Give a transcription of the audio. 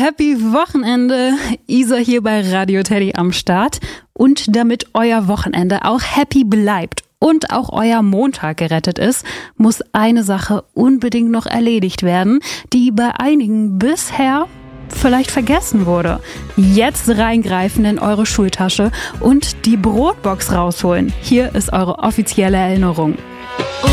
Happy Wochenende! Isa hier bei Radio Teddy am Start. Und damit euer Wochenende auch happy bleibt und auch euer Montag gerettet ist, muss eine Sache unbedingt noch erledigt werden, die bei einigen bisher vielleicht vergessen wurde. Jetzt reingreifen in eure Schultasche und die Brotbox rausholen. Hier ist eure offizielle Erinnerung.